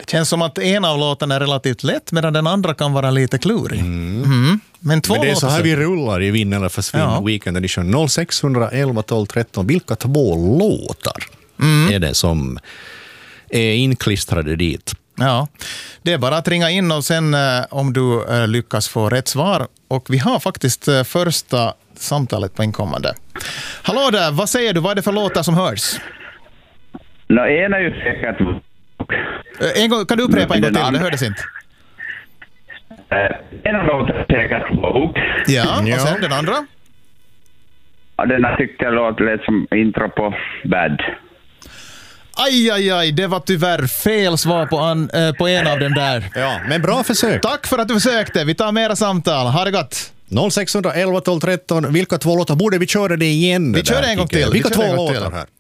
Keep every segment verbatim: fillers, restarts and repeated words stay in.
Känns som att en av låtarna är relativt lätt medan den andra kan vara lite klurig. Mm. Mm. Men, två Men det är så här så... vi rullar i Vinn eller försvinn ja. Weekend Edition noll sex ett ett tolv tretton. Vilka två låtar mm. är det som är inklistrade dit? Ja, det är bara att ringa in och sen eh, om du eh, lyckas få rätt svar. Och vi har faktiskt eh, första samtalet på inkommande. Hallå där, vad säger du? Vad är det för låtar som hörs? No, en är ju säkert... Eh, en gång, kan du upprepa en gång till? Det hördes inte. Uh, en av låtarna är säkert Vogue. Ja, och sen den andra? Ja, den här tyckte jag låter lite som intro på Bad. Aj, aj, aj, det var tyvärr fel svar på, an, äh, på en av dem där. Ja, men bra försök. Tack för att du försökte. Vi tar mera samtal. Ha det gott. noll sex ett ett tolv tretton. Vilka två låtar? Borde vi köra det igen? Vi kör en gång till. Vilka två låtar här?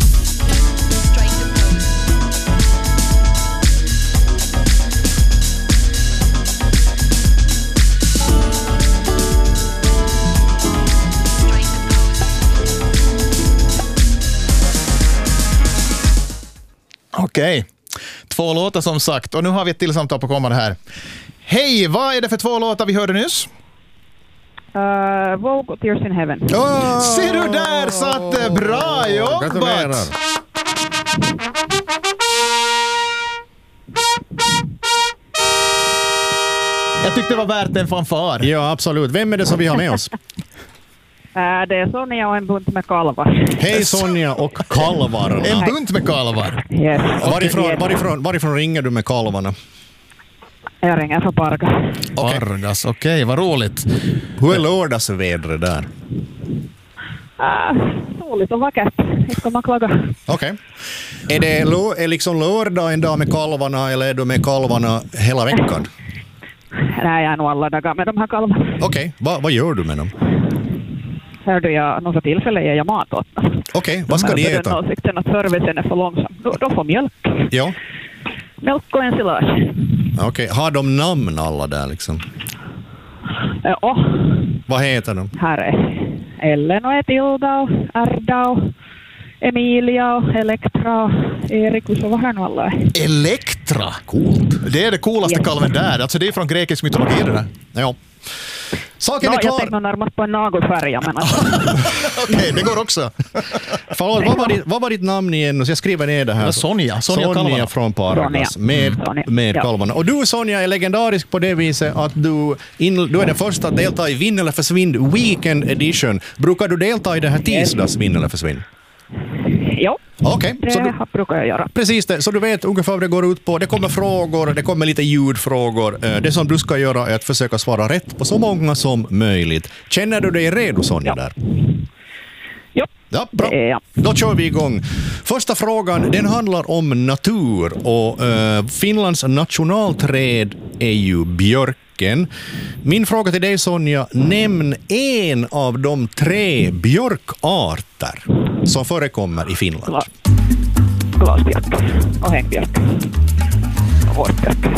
Okej, två låtar som sagt. Och nu har vi ett till samtal på kommande här. Hej, vad är det för två låtar vi hörde nyss? Uh, Vogue och Tears in Heaven. Oh! Ser du där, satt det bra jobbat! Gratulerar! Jag tyckte det var värt en fanfar. Ja, absolut. Vem är det som vi har med oss? Det är Sonja och en bunt med kalvar. Hej Sonja och kalvar. En bunt med kalvar? Yes. Varifrån, varifrån, varifrån ringer du med kalvarna? Jag ringer från Pargas. Pargas, okej, okay, vad roligt. Hur är lördagsvädret där? Uh, soligt och vackert. Inte kan man klaga. Okej. Okay. Är det är liksom lördag en dag med kalvarna eller är du med kalvarna hela veckan? Nej, jag är nog alla dagar med de här kalvarna. Okej, okay. Va, vad gör du med dem? Hörde jag något tillfälle ger jag mat åt dem. Okej, okay, vad ska de äta? Den åsikten att servicen är för långsam. Då, då får mjölk. Ja. Mjölk och ensilage. Okej, okay. Har de namn alla där liksom? Ja. Uh, vad heter de? Här är Ellen och Etilda och Erda och Emilia och Elektra och Erik och så vad här nu alla är. Elektra? Coolt. Det är det coolaste yes. kalven där. Alltså det är från grekisk mytologi det där. Ja. Saken no, är klar. Jag tänkte närmast på en nagelfärg. Men alltså. Okej, okay, det går också. Förlåt, vad, var ditt, vad var ditt namn igen? Så jag skriver ner det här. Sonja. Sonja, Sonja från Pargas med, Sonja. med Ja. kalvarna. Och du Sonja är legendarisk på det viset att du, in, du är den första att delta i Vinn eller försvinn Weekend Edition. Brukar du delta i det här tisdags Vinn eller försvinn? Ja, okay. det så du, brukar jag göra. Precis det, så du vet ungefär vad det går ut på. Det kommer frågor, det kommer lite ljudfrågor. Det som du ska göra är att försöka svara rätt på så många som möjligt. Känner du dig redo Sonja ja. där? Ja. Ja, bra. Ja. Då kör vi igång. Första frågan, den handlar om natur och uh, Finlands nationalträd är ju björken. Min fråga till dig Sonja, nämn en av de tre björkarter som förekommer i Finland. Gla- glasbjörk och hängbjörk och vårtbjörk.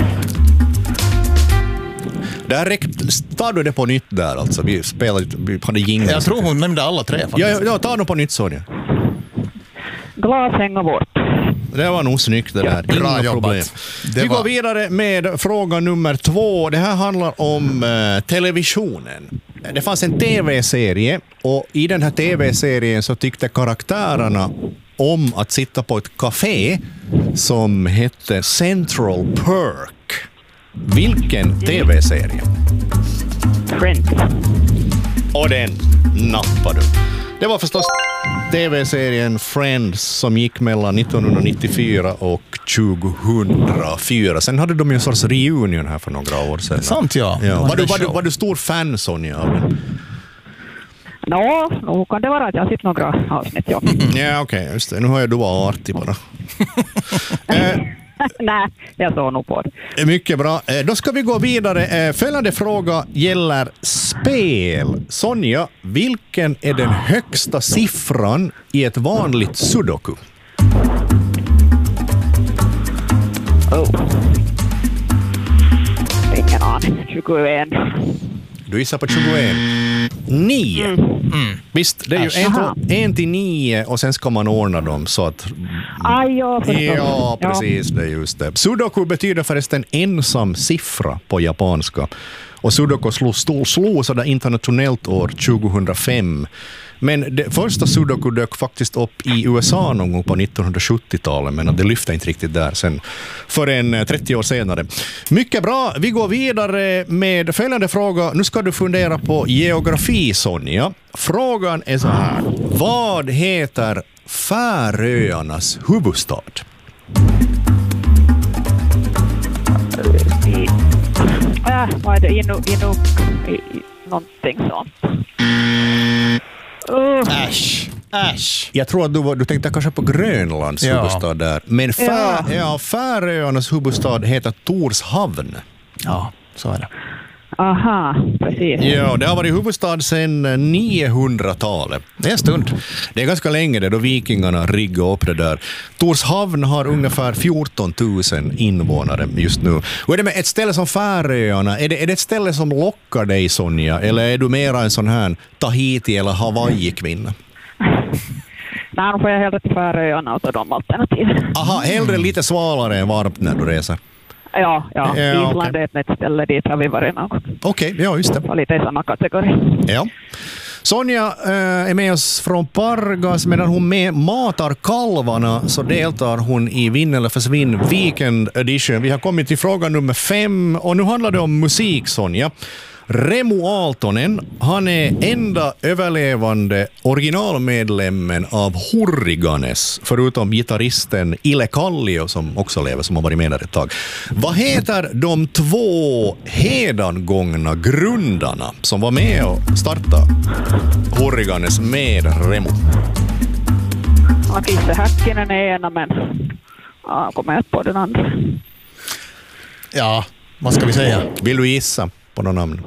Där räck- tar du det på nytt där alltså. Vi spelade, vi hade jinglar. Jag tror hon nämnde alla tre faktiskt. Ja, ja, ta dem på nytt Sonja. Glas, häng och vårt. Det var nog snyggt det där. Bra Inga jobbat. problem. Det Vi var... går vidare med fråga nummer två. Det här handlar om eh, televisionen. Det fanns en tv-serie och i den här tv-serien så tyckte karaktärerna om att sitta på ett café som hette Central Perk. Vilken tv-serie? Friends. Och den nappade du. Det var förstås tv-serien Friends som gick mellan nittonhundranittiofyra och tjugohundrafyra. Sen hade de ju en sorts reunion här för några år sedan. Sant, ja. ja. Var, du, var, du, var du stor fan, Sonja, av den? Nå, no, nu kan det vara att jag har sett några avsnitt, ja. Ja, okej, okay, just det. Nu har jag du var artig bara. eh, Nej, jag såg nog på det. Mycket bra. Eh, då ska vi gå vidare. Eh, följande fråga gäller spel. Sonja, vilken är den högsta siffran i ett vanligt sudoku? Oh. Ingen aning. tjugoett. Du gissar på tjugoett. nio. Mm. Visst, det är ju en, Aha. en till nio och sen ska man ordna dem så att... Aj, ja, förstås. Ja, precis, det är just det. Sudoku betyder förresten ensam siffra på japanska. Och Sudoku slog, slog, slog sådär internationellt år tjugohundrafem. Men det första Sudoku dök faktiskt upp i U S A någon gång på nittonhundrasjuttiotalet, men det lyfte inte riktigt där sen för en trettio år senare. Mycket bra, vi går vidare med följande fråga. Nu ska du fundera på geografi, Sonja. Frågan är så här. Vad heter Färöarnas huvudstad? I, äh, vad är det? Inu, inu, i, i, någonting sånt. Uh. Äsch. Äsch. Jag tror att du, var, du tänkte kanske på Grönlands Ja. huvudstad där. Men Fär, Ja. ja, Färöarnas huvudstad heter Torshavn. Ja, så är det. Aha, precis. Ja, det har varit huvudstad sedan niohundratalet. Det är en stund. Det är ganska länge det då vikingarna riggade upp det där. Torshavn har ungefär fjorton tusen invånare just nu. Och är det med ett ställe som Färöarna, är det, är det ett ställe som lockar dig, Sonja? Eller är du mera en sån här Tahiti- eller Hawaii-kvinna? Nej, nu får jag hellre till Färöarna och ta de alternativen. Aha, hellre lite svalare än varmt när du reser. Ja, ja. Ja, Island okej. är ett ställe dit har vi varit något. Okej, ja just det. Och lite i samma kategori. Ja. Sonja äh, är med oss från Pargas. Medan hon med matar kalvarna så deltar hon i Vinn eller försvinn Weekend Edition. Vi har kommit till fråga nummer fem och nu handlar det om musik, Sonja. Remu Aaltonen, han är enda överlevande originalmedlemmen av Hurriganes, förutom gitarristen Ile Kallio som också lever, som har varit med där ett tag. Vad heter de två hedangångna grundarna som var med och startade Hurriganes med Remu? Ja, Kisse Häkkinen är ena, men ja, jag kommer inte på den andra. Ja, vad ska vi säga? Vill du gissa på någon namn?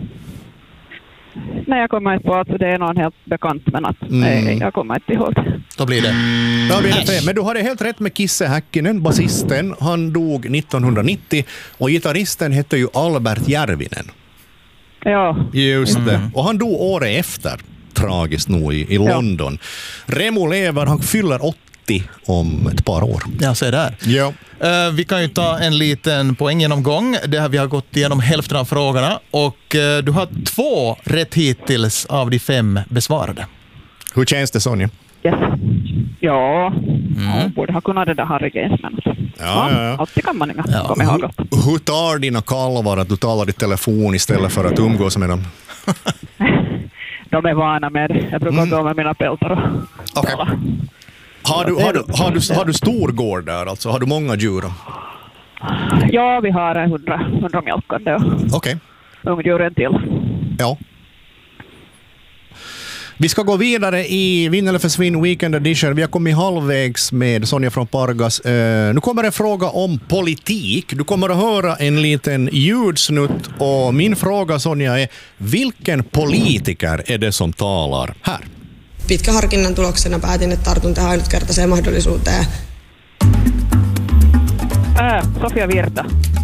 Nej, jag kommer inte på att det är någon helt bekant, men att Mm. nej, jag kommer inte ihåg. Då blir det... Ja, blir det fel. Men du hade helt rätt med Kisse Häkkinen, basisten. Han dog nittonhundranittio och gitarristen hette ju Albert Järvinen. Ja, Just det. Och han dog året efter, tragiskt nog, i, i London. Remu lever, han fyller åttio om ett par år. Ja, se där. Ja. Uh, vi kan ju ta en liten poänggenomgång. Det här, vi har gått igenom hälften av frågorna och uh, du har två rätt hittills av de fem besvarade. Hur känns det, Sonja? yes. Ja, jag borde ha kunnat det där Harry Gaines, men Ja, ja, ja. alltid kan man inga Ja. komma ihåg. Hur, hur tar dina kalvar att du talar i telefon istället för att umgås med dem? De är vana med det. Jag brukar gå med mina peltar och Okej. tala. Har du, har, du, har, du, har du stor gård där? Alltså, har du många djur? Ja, vi har hundra, hundra mjölkande och Okej. ungdjuren till. Ja. Vi ska gå vidare i Vinn eller försvinn Weekend Edition. Vi har kommit halvvägs med Sonja från Pargas. Uh, nu kommer en fråga om politik. Du kommer att höra en liten ljudsnutt och min fråga, Sonja, är vilken politiker är det som talar här? Pitkän harkinnan tuloksena päätin, että tartun tähän ainutkertaiseen mahdollisuuteen. Äh, Sofia Virta.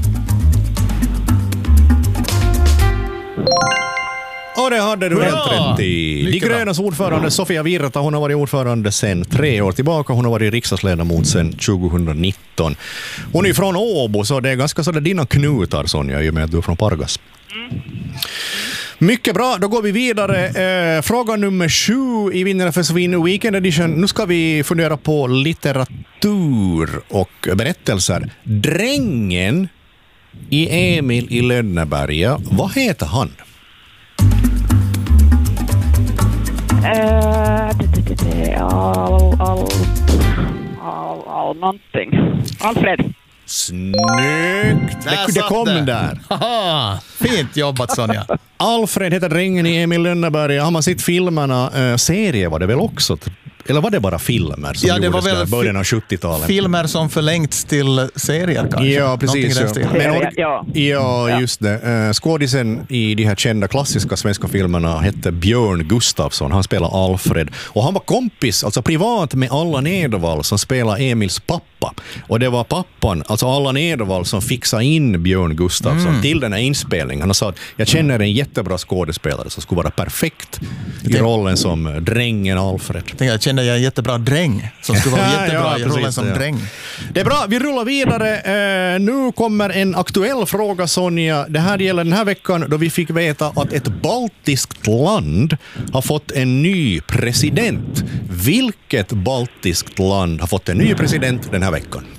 Och det hade du helt Ja, rätt i. De mycket bra. grönas ordförande Sofia Virta, hon har varit ordförande sedan tre år tillbaka. Hon har varit riksdagsledamot sedan tjugonitton. Hon är från Åbo, så det är ganska sådär dina knutar, Sonja, i och med att du är från Pargas. Mycket bra, då går vi vidare. Eh, fråga nummer sju i Vinn eller försvinn Weekend Edition. Nu ska vi fundera på litteratur och berättelser. Drängen i Emil i Lönneberga, vad heter han? Äh, det, det, det, det, all, all, all, all, någonting. Alfred. Snyggt! Där Det, det satt kom det. där. Haha, fint jobbat, Sonja. Alfred heter drängen i Emil Lönneberga. Har man sett filmerna, eh, serie var det väl också? eller var det bara filmer som Ja, det var gjordes väl där i början av fi- sjuttiotalet? Filmer som förlängts till serier kanske. Ja, precis. Ja. Ja. Men, or- Ja. ja, just det. Uh, skådisen i de här kända klassiska svenska filmerna hette Björn Gustafsson. Han spelade Alfred. Och han var kompis, alltså privat, med Allan Edwall som spelade Emils pappa. Och det var pappan, alltså Allan Edwall, som fixade in Björn Gustafsson mm. till den här inspelningen. Han sa att jag känner en jättebra skådespelare som skulle vara perfekt i rollen som drängen Alfred. Jag, jag kände jag är en jättebra dräng som skulle vara jättebra ja, i rollen precis, som ja. dräng. Det är bra, vi rullar vidare. Eh, nu kommer en aktuell fråga, Sonja. Det här gäller den här veckan då vi fick veta att ett baltiskt land har fått en ny president. Vilket baltiskt land har fått en ny president den här veckan?